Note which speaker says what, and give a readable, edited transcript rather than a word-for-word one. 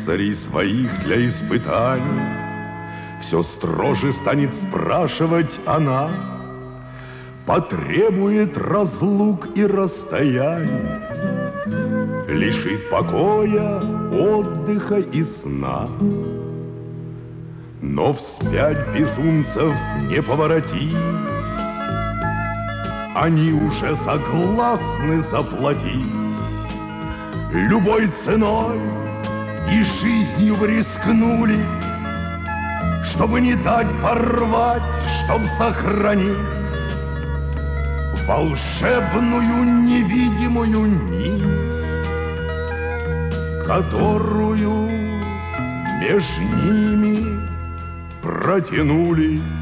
Speaker 1: рыцарей своих для испытаний все строже станет спрашивать она, потребует разлук и расстояний, лишит покоя, отдыха и сна. Но вспять безумцев не поворотить, они уже согласны заплатить любой ценой, и жизнью вы рискнули, чтобы не дать порвать, чтоб сохранить волшебную невидимую нить, которую между ними протянули.